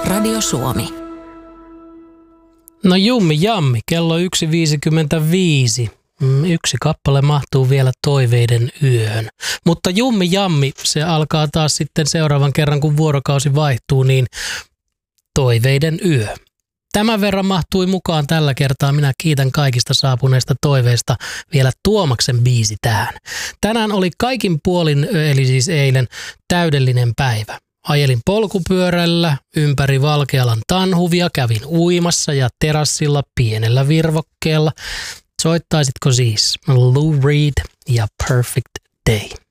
Radio Suomi. No jummi jammi, kello 1.55. Yksi kappale mahtuu vielä toiveiden yöhön. Mutta jummi jammi, se alkaa taas sitten seuraavan kerran, kun vuorokausi vaihtuu, niin toiveiden yö. Tämän verran mahtui mukaan tällä kertaa. Minä kiitän kaikista saapuneista toiveista vielä Tuomaksen biisi tähän. Tänään oli kaikin puolin, eli siis eilen, täydellinen päivä. Ajelin polkupyörällä ympäri Valkealan tanhuvia, kävin uimassa ja terassilla pienellä virvokkeella. Soittaisitko siis Lou Reed ja Perfect Day?